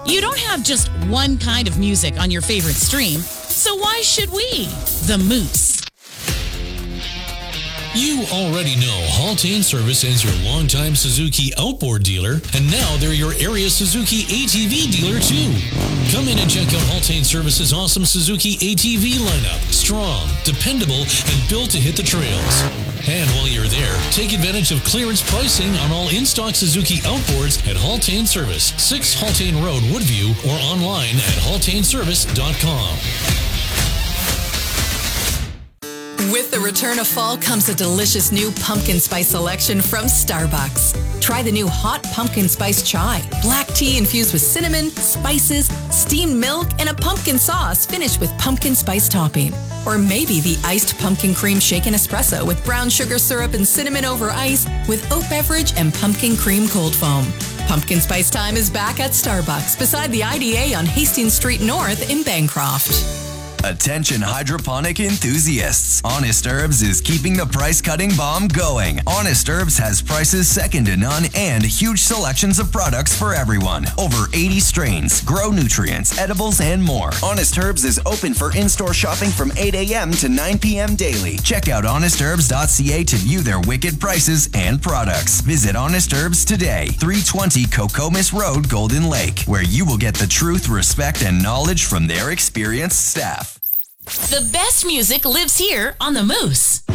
You don't have just one kind of music on your favorite stream, so why should we? The Moose. You already know Haltane Service is your longtime Suzuki outboard dealer, and now they're your area Suzuki ATV dealer too. Come in and check out Haltane Service's awesome Suzuki ATV lineup. Strong, dependable, and built to hit the trails. And while you're there, take advantage of clearance pricing on all in-stock Suzuki outboards at Haltane Service, 6 Haltane Road, Woodview, or online at haltaneservice.com. With the return of fall comes a delicious new pumpkin spice selection from Starbucks. Try the new hot pumpkin spice chai, black tea infused with cinnamon, spices, steamed milk, and a pumpkin sauce finished with pumpkin spice topping. Or maybe the iced pumpkin cream shaken espresso with brown sugar syrup and cinnamon over ice with oat beverage and pumpkin cream cold foam. Pumpkin spice time is back at Starbucks beside the IDA on Hastings Street North in Bancroft. Attention hydroponic enthusiasts. Honest Herbs is keeping the price-cutting bomb going. Honest Herbs has prices second to none and huge selections of products for everyone. Over 80 strains, grow nutrients, edibles, and more. Honest Herbs is open for in-store shopping from 8 a.m. to 9 p.m. daily. Check out honestherbs.ca to view their wicked prices and products. Visit Honest Herbs today, 320 Cocomas Road, Golden Lake, where you will get the truth, respect, and knowledge from their experienced staff. The best music lives here on The Moose.